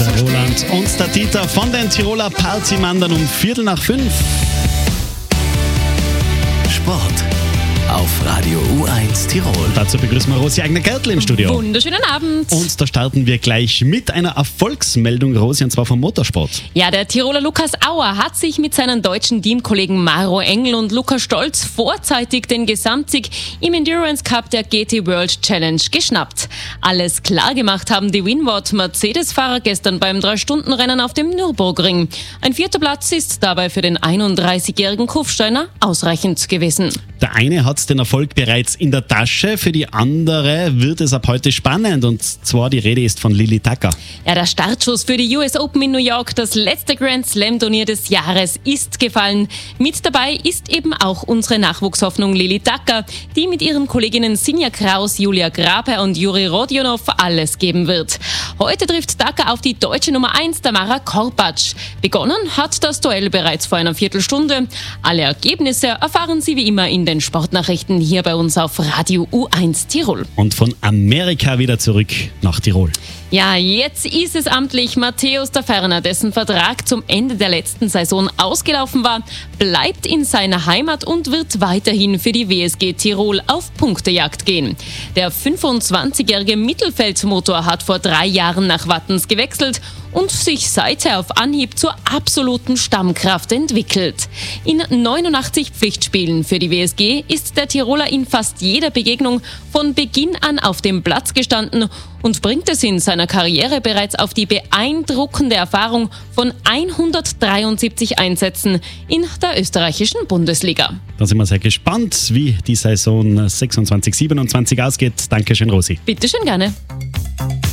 Der Roland und der Dieter von den Tiroler Party-Mandern um 4:45. Sport auf Radio U1 Tirol. Dazu begrüßen wir Rosi Eigner-Gertl im Studio. Wunderschönen Abend. Und da starten wir gleich mit einer Erfolgsmeldung, Rosi, und zwar vom Motorsport. Ja, der Tiroler Lukas Auer hat sich mit seinen deutschen Teamkollegen Maro Engel und Lukas Stolz vorzeitig den Gesamtsieg im Endurance Cup der GT World Challenge geschnappt. Alles klar gemacht haben die Winward Mercedes-Fahrer gestern beim 3-Stunden-Rennen auf dem Nürburgring. Ein 4. Platz ist dabei für den 31-jährigen Kufsteiner ausreichend gewesen. Der eine hat den Erfolg bereits in der Tasche, für die andere wird es ab heute spannend, und zwar die Rede ist von Lily Tacka. Ja, der Startschuss für die US Open in New York, das letzte Grand Slam Turnier des Jahres, ist gefallen. Mit dabei ist eben auch unsere Nachwuchshoffnung Lily Tacka, die mit ihren Kolleginnen Sinja Kraus, Julia Grape und Juri Rodionov alles geben wird. Heute trifft Tacka auf die deutsche Nummer 1, Tamara Korpatsch. Begonnen hat das Duell bereits vor einer Viertelstunde. Alle Ergebnisse erfahren Sie wie immer in den Sportnachrichten hier bei uns auf Radio U1 Tirol. Und von Amerika wieder zurück nach Tirol. Ja, jetzt ist es amtlich. Matthäus Taferner, dessen Vertrag zum Ende der letzten Saison ausgelaufen war, bleibt in seiner Heimat und wird weiterhin für die WSG Tirol auf Punktejagd gehen. Der 25-jährige Mittelfeldmotor hat vor 3 Jahren nach Wattens gewechselt und sich seither auf Anhieb zur absoluten Stammkraft entwickelt. In 89 Pflichtspielen für die WSG ist der Tiroler in fast jeder Begegnung von Beginn an auf dem Platz gestanden und bringt es in seiner Karriere bereits auf die beeindruckende Erfahrung von 173 Einsätzen in der österreichischen Bundesliga. Da sind wir sehr gespannt, wie die Saison 26/27 ausgeht. Dankeschön, Rosi. Bitte schön, gerne.